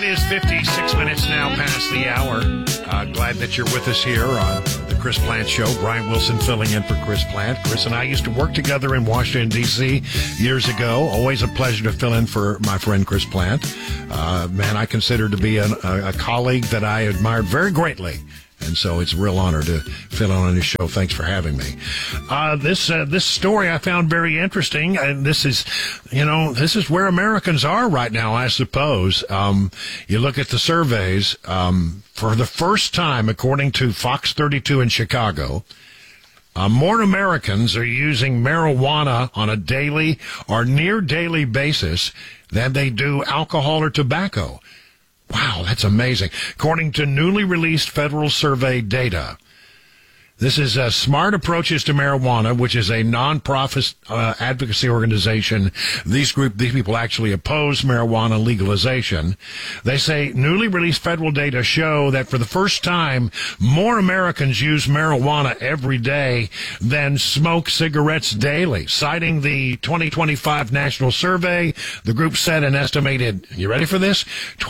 It is 56 minutes now past the hour. Glad that you're with us here on the Chris Plante Show. Brian Wilson filling in for Chris Plante. Chris and I used to work together in Washington, D.C. years ago. Always a pleasure to fill in for my friend Chris Plante. Man, I consider to be a colleague that I admired very greatly. And so it's a real honor to fill in on his show. Thanks for having me. This story I found very interesting, and this is where Americans are right now, I suppose. You look at the surveys, for the first time, according to Fox 32 in Chicago, more Americans are using marijuana on a daily or near daily basis than they do alcohol or tobacco. Wow, that's amazing. According to newly released federal survey data, this is Smart Approaches to Marijuana, which is a non-profit advocacy organization. These people actually oppose marijuana legalization. They say newly released federal data show that for the first time, more Americans use marijuana every day than smoke cigarettes daily. Citing the 2025 national survey, the group said an estimated, you ready for this?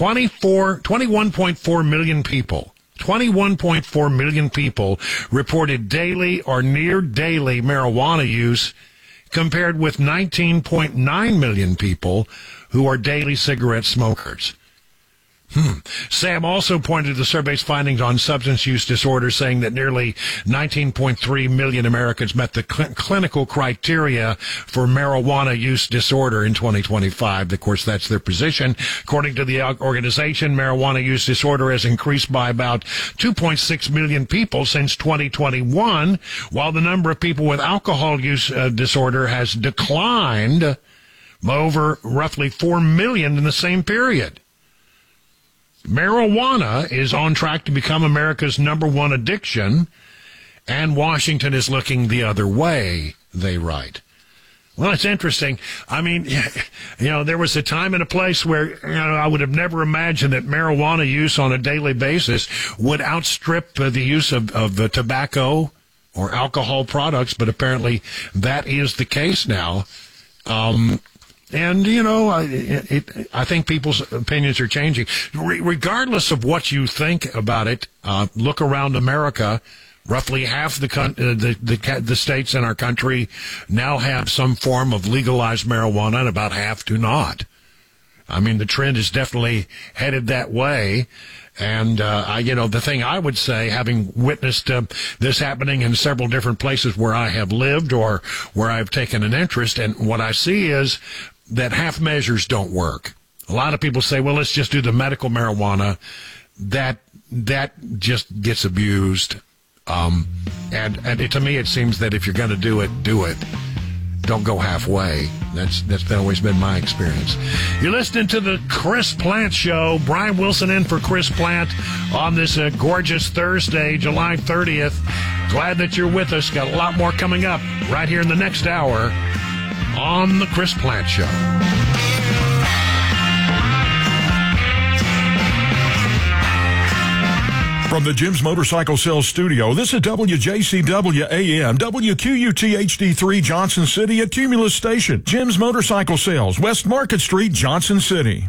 21.4 million people. 21.4 million people reported daily or near daily marijuana use, compared with 19.9 million people who are daily cigarette smokers. Sam also pointed to the survey's findings on substance use disorders, saying that nearly 19.3 million Americans met the clinical criteria for marijuana use disorder in 2025. Of course, that's their position. According to the organization, marijuana use disorder has increased by about 2.6 million people since 2021, while the number of people with alcohol use disorder has declined by over roughly 4 million in the same period. Marijuana is on track to become America's #1 addiction, and Washington is looking the other way, they write. Well, it's interesting. I mean, there was a time and a place where, I would have never imagined that marijuana use on a daily basis would outstrip the use of tobacco or alcohol products, but apparently that is the case now. And, I think people's opinions are changing. Regardless of what you think about it, look around America. Roughly half the states in our country now have some form of legalized marijuana, and about half do not. I mean, the trend is definitely headed that way. And, the thing I would say, having witnessed this happening in several different places where I have lived or where I've taken an interest, and what I see is that half measures don't work. A lot of people say, well, let's just do the medical marijuana. That just gets abused. And to me, it seems that if you're going to do it. Don't go halfway. That's always been my experience. You're listening to the Chris Plante Show. Brian Wilson in for Chris Plante on this gorgeous Thursday, July 30th. Glad that you're with us. Got a lot more coming up right here in the next hour on the Chris Plante Show. From the Jim's Motorcycle Sales Studio, this is WJCW AM, WQUT HD3, Johnson City at Cumulus Station. Jim's Motorcycle Sales, West Market Street, Johnson City.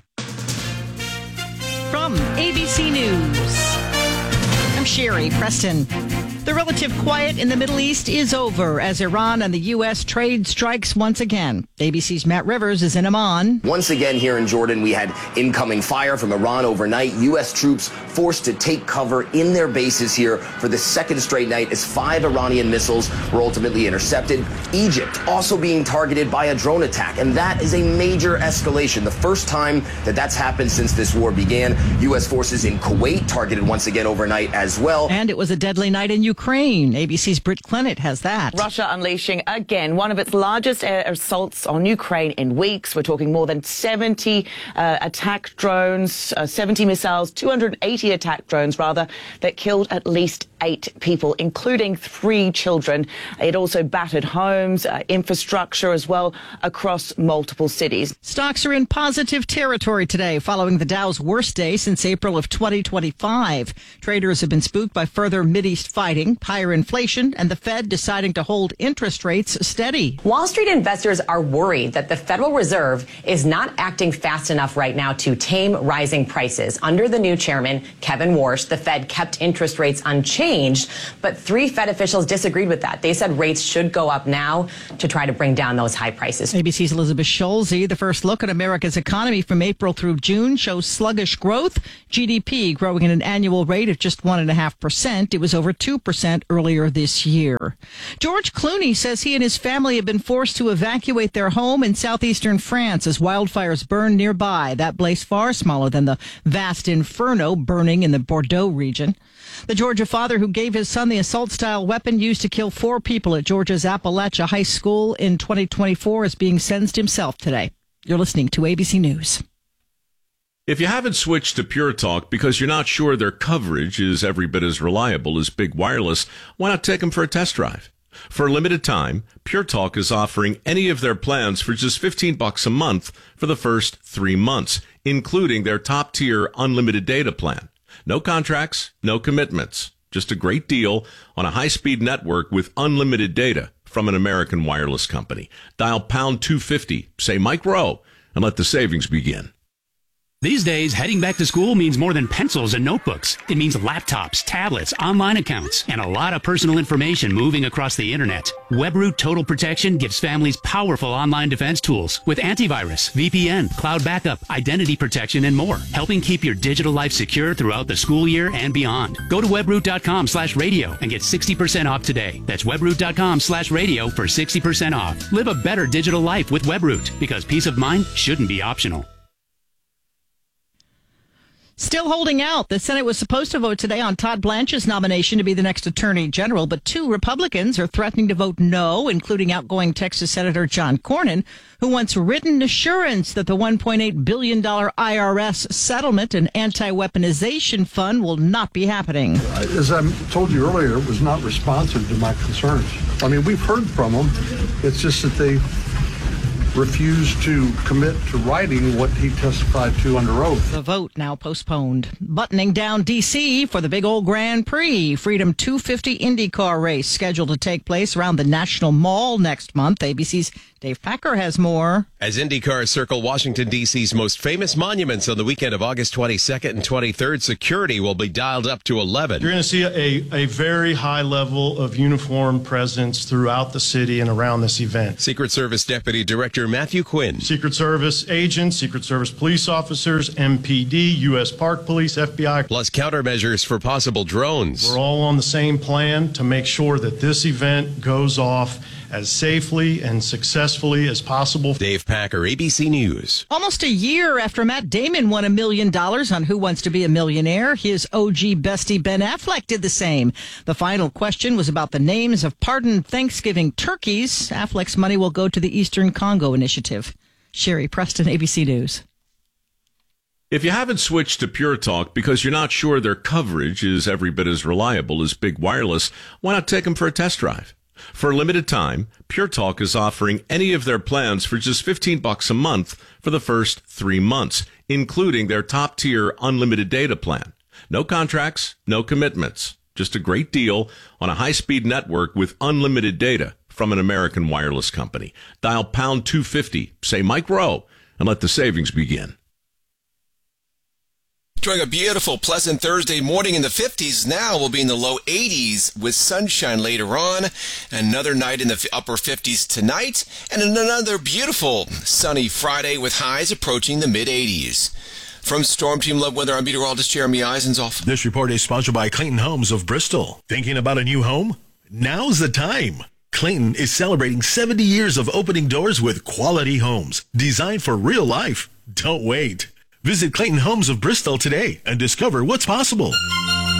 From ABC News, I'm Sherry Preston. The relative quiet in the Middle East is over as Iran and the U.S. trade strikes once again. ABC's Matt Rivers is in Amman. Once again here in Jordan, we had incoming fire from Iran overnight. U.S. troops forced to take cover in their bases here for the second straight night as 5 Iranian missiles were ultimately intercepted. Egypt also being targeted by a drone attack, and that is a major escalation. The first time that's happened since this war began. U.S. forces in Kuwait targeted once again overnight as well. And it was a deadly night in Ukraine. ABC's Britt Clennett has that. Russia unleashing again one of its largest air assaults on Ukraine in weeks. We're talking more than 70 attack drones, 70 missiles, 280 attack drones, rather, that killed at least 8 people, including 3 children. It also battered homes, infrastructure as well across multiple cities. Stocks are in positive territory today following the Dow's worst day since April of 2025. Traders have been spooked by further Mideast fighting, higher inflation, and the Fed deciding to hold interest rates steady. Wall Street investors are worried that the Federal Reserve is not acting fast enough right now to tame rising prices. Under the new chairman, Kevin Warsh, the Fed kept interest rates unchanged, but 3 Fed officials disagreed with that. They said rates should go up now to try to bring down those high prices. ABC's Elizabeth Schulze. The first look at America's economy from April through June shows sluggish growth. GDP growing at an annual rate of just 1.5%. It was over 2% earlier this year. George Clooney says he and his family have been forced to evacuate their home in southeastern France as wildfires burn nearby. That blaze far smaller than the vast inferno burning in the Bordeaux region. The Georgia father who gave his son the assault-style weapon used to kill 4 people at Georgia's Appalachia High School in 2024 is being sentenced himself today. You're listening to ABC News. If you haven't switched to Pure Talk because you're not sure their coverage is every bit as reliable as Big Wireless, why not take them for a test drive? For a limited time, Pure Talk is offering any of their plans for just $15 a month for the first 3 months, including their top-tier unlimited data plan. No contracts, no commitments. Just a great deal on a high-speed network with unlimited data from an American wireless company. Dial pound 250, say Mike Rowe, and let the savings begin. These days, heading back to school means more than pencils and notebooks. It means laptops, tablets, online accounts, and a lot of personal information moving across the internet. WebRoot Total Protection gives families powerful online defense tools with antivirus, VPN, cloud backup, identity protection, and more, helping keep your digital life secure throughout the school year and beyond. Go to webroot.com/radio and get 60% off today. That's webroot.com/radio for 60% off. Live a better digital life with WebRoot, because peace of mind shouldn't be optional. Still holding out. The Senate was supposed to vote today on Todd Blanche's nomination to be the next attorney general, but 2 Republicans are threatening to vote no, including outgoing Texas Senator John Cornyn, who wants written assurance that the $1.8 billion IRS settlement and anti-weaponization fund will not be happening. As I told you earlier, it was not responsive to my concerns. I mean, we've heard from them. It's just that they refused to commit to writing what he testified to under oath. The vote now postponed. Buttoning down D.C. for the big old Grand Prix. Freedom 250 IndyCar race scheduled to take place around the National Mall next month. ABC's Dave Packer has more. As IndyCars circle Washington, D.C.'s most famous monuments on the weekend of August 22nd and 23rd, security will be dialed up to 11. You're going to see a very high level of uniformed presence throughout the city and around this event. Secret Service Deputy Director Matthew Quinn. Secret Service agents, Secret Service police officers, MPD, U.S. Park Police, FBI. Plus countermeasures for possible drones. We're all on the same plan to make sure that this event goes off as safely and successfully as possible. Dave Packer, ABC News. Almost a year after Matt Damon won $1 million on Who Wants to Be a Millionaire, his OG bestie Ben Affleck did the same. The final question was about the names of pardoned Thanksgiving turkeys. Affleck's money will go to the Eastern Congo Initiative. Sherry Preston, ABC News. If you haven't switched to Pure Talk because you're not sure their coverage is every bit as reliable as Big Wireless, why not take them for a test drive? For a limited time, Pure Talk is offering any of their plans for just $15 a month for the first 3 months, including their top-tier unlimited data plan. No contracts, no commitments. Just a great deal on a high-speed network with unlimited data from an American wireless company. Dial pound 250, say Mike Rowe, and let the savings begin. Enjoying a beautiful, pleasant Thursday morning in the 50s. Now we'll be in the low 80s with sunshine later on. Another night in the upper 50s tonight. And another beautiful sunny Friday with highs approaching the mid-80s. From Storm Team Love Weather, I'm meteorologist Jeremy Eisenzoff. This report is sponsored by Clayton Homes of Bristol. Thinking about a new home? Now's the time. Clayton is celebrating 70 years of opening doors with quality homes designed for real life. Don't wait. Visit Clayton Homes of Bristol today and discover what's possible.